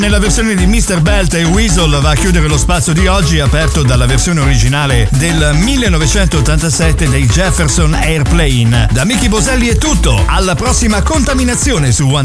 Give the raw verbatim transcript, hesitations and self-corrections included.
Nella versione di mister Belt e Weasel va a chiudere lo spazio di oggi, aperto dalla versione originale del millenovecentottantasette dei Jefferson Airplane. Da Mickey Boselli è tutto, alla prossima contaminazione su One